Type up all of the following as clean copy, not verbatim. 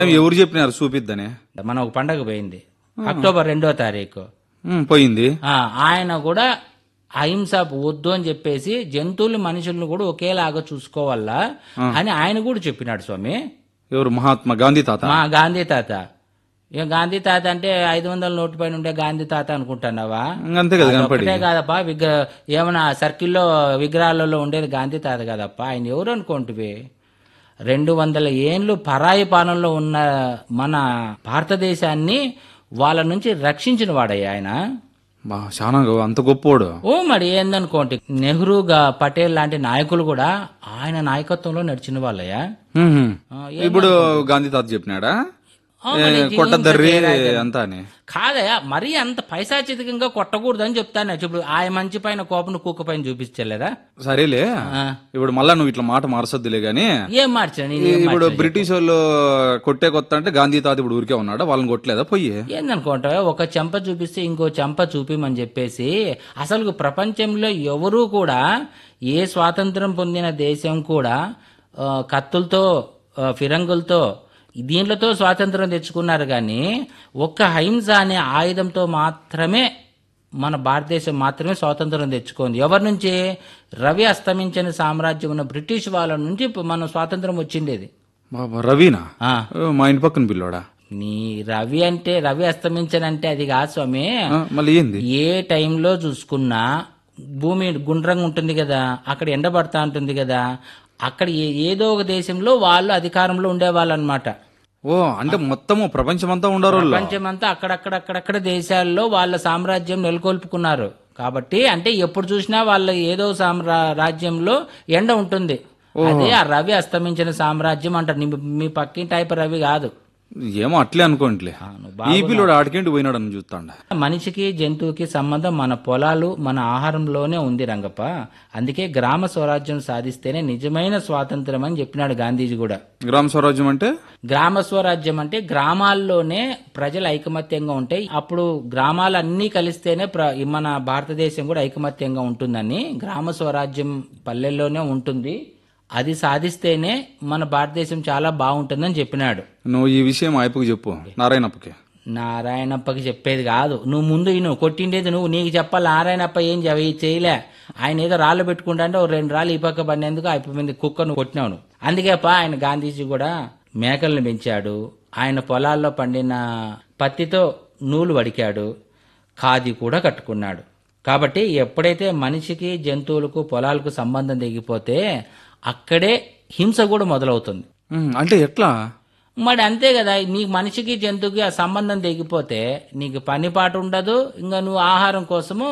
ఎవరు చెప్పినారు చూపిద్దని? మన ఒక పండగ పోయింది అక్టోబర్ 2వ తారీఖు. పోయింది. ఆయన కూడా అహింస వద్దు అని చెప్పేసి జంతువులు మనుషులను కూడా ఒకేలాగా చూసుకోవాలా అని ఆయన కూడా చెప్పినాడు స్వామి. ఎవరు? మహాత్మా గాంధీ తాత? మా గాంధీ తాత. ఇక గాంధీ తాత అంటే 500 నోటు పైన ఉండే గాంధీ తాత అనుకుంటున్నావా? అంతే కదా కనపడి. ఒకటే కాదప్పా, ఏమైనా సర్కిల్లో విగ్రహాలలో ఉండేది గాంధీ తాత కదప్పా. ఆయన ఎవరు అనుకుంటువి? 200 ఏండ్లు పరాయి పాలనలో ఉన్న మన భారతదేశాన్ని వాళ్ళ నుంచి రక్షించిన వాడయ్యా ఆయన. చాలా అంత గొప్పోడు. మరి ఏందనుకోండి, నెహ్రూగా పటేల్ లాంటి నాయకులు కూడా ఆయన నాయకత్వంలో నడిచిన వాళ్ళయ్యా. ఇప్పుడు గాంధీ తాత చెప్పినాడా కొట్టద్దర్రి అంతా అని? కాదయా, మరీ అంత పైశాచితంగా కొట్టకూడదని చెప్తాను. ఇప్పుడు ఆ మంచి పైన కోపను కుక్క పైన చూపించలేదా? సరేలే, ఇప్పుడు మళ్ళా నువ్వు ఇట్లా మాట మార్చొద్దులే గాని. ఏం మార్చాను ఇప్పుడు బ్రిటిష్ వాళ్ళు కొట్టే కొత్త అంటే గాంధీ తాత ఇప్పుడు ఊరికే ఉన్నాడా? వాళ్ళని కొట్టలేదా పోయి? ఏందనుకుంటా, ఒక చెంప చూపిస్తే ఇంకో చెంప చూపిమని చెప్పేసి అసలు ప్రపంచంలో ఎవరూ కూడా ఏ స్వాతంత్రం పొందిన దేశం కూడా కత్తులతో ఫిరంగులతో దీంట్లతో స్వాతంత్రం తెచ్చుకున్నారు. కానీ ఒక్క అహింస అనే ఆయుధంతో మాత్రమే మన భారతదేశం మాత్రమే స్వాతంత్రం తెచ్చుకుంది. ఎవరి నుంచి? రవి అస్తమించిన సామ్రాజ్యం ఉన్న బ్రిటిష్ వాళ్ళ నుంచి మన స్వాతంత్రం వచ్చిండేది. రవినా? మా ఇంటి పక్కన పిల్లోడా? నీ రవి అంటే రవి అస్తమించనంటే అది కాదు స్వామి. మళ్ళీ ఏంది? ఏ టైంలో చూసుకున్నా భూమి గుండ్రంగా ఉంటుంది కదా, అక్కడ ఎండబడతా ఉంటుంది కదా, అక్కడ ఏదో ఒక దేశంలో వాళ్ళు అధికారంలో ఉండేవాళ్ళు అనమాట. అంటే మొత్తము ప్రపంచమంతా ఉండరు. ప్రపంచమంతా అక్కడక్కడ దేశాల్లో వాళ్ళ సామ్రాజ్యం నెలకొల్పుకున్నారు. కాబట్టి అంటే ఎప్పుడు చూసినా వాళ్ళ ఏదో రాజ్యంలో ఎండ ఉంటుంది. అదే ఆ రవి అస్తమించిన సామ్రాజ్యం అంటారు. మీ పక్కింటి టైప్ రవి కాదు. ఏమో అట్లే అనుకోండిలే. ఈ పిల్లోడు ఆడికేంటి పోయినాడు అని చూస్తాండ. మనిషికి జంతువుకి సంబంధం మన పొలాలు మన ఆహారంలోనే ఉంది రంగప్ప. అందుకే గ్రామ స్వరాజ్యం సాధిస్తేనే నిజమైన స్వాతంత్రం అని చెప్పినాడు గాంధీజీ కూడా. గ్రామ స్వరాజ్యం అంటే? గ్రామ స్వరాజ్యం అంటే గ్రామాల్లోనే ప్రజలు ఐకమత్యంగా ఉంటాయి. అప్పుడు గ్రామాలన్నీ కలిస్తేనే మన భారతదేశం కూడా ఐకమత్యంగా ఉంటుందని. గ్రామ స్వరాజ్యం పల్లెల్లోనే ఉంటుంది. అది సాధిస్తేనే మన భారతదేశం చాలా బాగుంటుందని చెప్పినాడు. నువ్వు ఈ విషయం ఆయప్పకి చెప్పు, నారాయణప్పకి. నారాయణప్పకి చెప్పేది కాదు, నువ్వు ముందు నువ్వు కొట్టిండేది నువ్వు. నీకు చెప్పాలి నారాయణప్ప ఏం చేయలే. ఆయన ఏదో రాళ్ళు పెట్టుకుంటా అంటే 2 రాళ్ళు ఈ పక్క పడినందుకు అయిపోయి మీద కుక్కను కొట్టినావు. అందుకేప ఆయన గాంధీజీ కూడా మేకలను పెంచాడు. ఆయన పొలాల్లో పండిన పత్తితో నూలు వడికాడు, ఖాదీ కూడా కట్టుకున్నాడు. కాబట్టి ఎప్పుడైతే మనిషికి జంతువులకు పొలాలకు సంబంధం తెగిపోతే అక్కడే హింస కూడా మొదలవుతుంది. అంటే ఎట్లా? మరి అంతే కదా, నీకు మనిషికి జంతువుకి ఆ సంబంధం తెగిపోతే నీకు పని పాటు ఉండదు. ఇంకా నువ్వు ఆహారం కోసము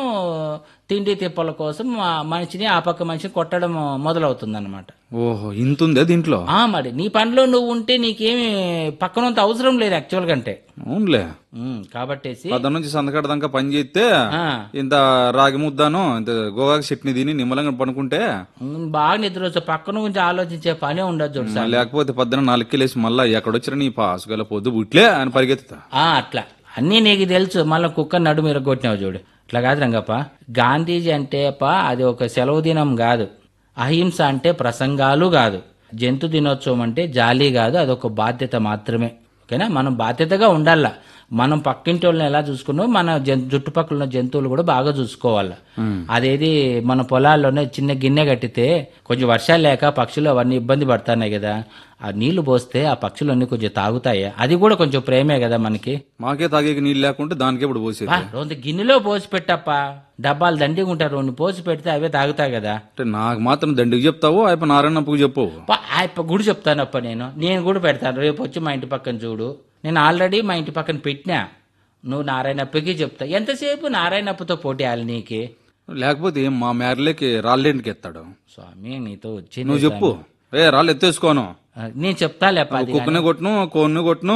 తిండి తిప్పల కోసం మనిషిని ఆ పక్క మనిషిని కొట్టడం మొదలవుతుంది అనమాట. ఓహో, ఇంతుందే దీంట్లో. మరి నీ పనిలో నువ్వు ఉంటే నీకేమి పక్కనంత అవసరం లేదు యాక్చువల్ కంటే. అవునులే. కాబట్టి అతని నుంచి సందకడ దాకా పని చేస్తే ఇంత రాగి ముద్దాను ఇంత గోగాకు చట్నీ తిని నిమ్మలంగా పనుకుంటే బాగా నిద్ర వచ్చు. పక్కన గురించి ఆలోచించే పనే ఉండదు. లేకపోతే పొద్దున 4కి లేసి మళ్ళా ఎక్కడొచ్చినా నీ పాసుగల పొద్దు బుట్లే అని పరిగెత్తుతా. అట్లా అన్నీ నీకు తెలుసు. మళ్ళీ కుక్క నడు మీరు కొట్టినావు చూడు. ఇట్లా కాదు రంగప్ప. గాంధీజీ అంటే అది ఒక సెలవు దినం కాదు. అహింస అంటే ప్రసంగాలు కాదు. జంతు దినోత్సవం అంటే జాలీ కాదు. అదొక బాధ్యత మాత్రమే. ఓకేనా? మనం బాధ్యతగా ఉండాలా. మనం పక్కింటి వాళ్ళని ఎలా చూసుకున్నాం, మన చుట్టుపక్కల ఉన్న జంతువులు కూడా బాగా చూసుకోవాలి. అదేది మన పొలాల్లోనే చిన్న గిన్నె కట్టితే కొంచెం వర్షాలు లేక పక్షులు అవన్నీ ఇబ్బంది పడుతున్నాయి కదా, ఆ నీళ్లు పోస్తే ఆ పక్షులు అన్ని కొంచెం తాగుతాయి. అది కూడా కొంచెం ప్రేమే కదా మనకి. మాకే తాగే నీళ్ళు లేకుంటే దానికే ఇప్పుడు పోసి గిన్నెలో పోసి పెట్టప్ప, డబ్బాలు దండిగా ఉంటారు, 2 పోసి పెడితే అవే తాగుతాయి కదా. నాకు మాత్రం దండికి చెప్తావు, అయిపో నారాయణప్పకు చెప్పు. ఆయప్ప గుడి చెప్తానప్ప. నేను కూడా పెడతాను. రేపు వచ్చి మా ఇంటి పక్కన చూడు. నేను ఆల్రెడీ మా ఇంటి పక్కన పెట్టినా. నువ్వు నారాయణప్పకి చెప్తా. ఎంతసేపు నారాయణప్పతో పోటీ ఆలి నీకి? లేకపోతే ఏం మా మేరలేకి రాళ్ళేంటికి ఎత్తాడు స్వామి. నీతో వచ్చి నువ్వు చెప్పు. రాళ్ళు ఎత్తేసుకోను. నేను చెప్తాలే. కుక్కనే కొట్టును, కోన్ను కొట్టును.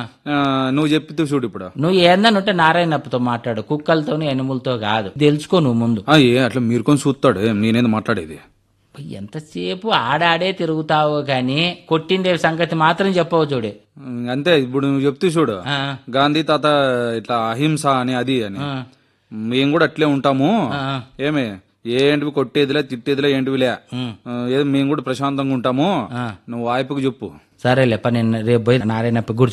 నువ్వు చెప్పితే చూడు. ఇప్పుడు నువ్వు ఏందనుంటే నారాయణప్పతో మాట్లాడు. కుక్కలతో ఎనుములతో కాదు. తెలుసుకో నువ్వు ముందు. అట్లా మీరు కొని చూస్తాడు. నేనేది మాట్లాడేది? ఎంతసేపు ఆడాడే తిరుగుతావు కానీ కొట్టిండే సంగతి మాత్రం చెప్పవు చూడు. అంతే. ఇప్పుడు నువ్వు చెప్తూ చూడు. గాంధీ తాత ఇట్లా అహింస అని అది అని మేము కూడా అట్లే ఉంటాము. ఏమే ఏంటివి కొట్టేదిలే తిట్టేదిలే ఏంటివిలే, మేము కూడా ప్రశాంతంగా ఉంటాము. నువ్వు వాయిపుకు చెప్పు. సరేలే. నేను రేపు పోయి నారాయణప్ప గుడి